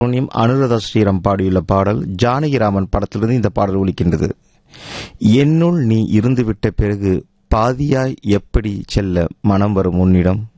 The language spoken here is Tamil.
அனுராதா ஸ்ரீராம் பாடியுள்ள பாடல் ஜானகிராமன் படத்திலிருந்து இந்த பாடல் ஒலிக்கின்றது. என்னுள் நீ இருந்துவிட்ட பிறகு பாதியாய் எப்படி செல்ல மனம் வரும் உன்னிடம்.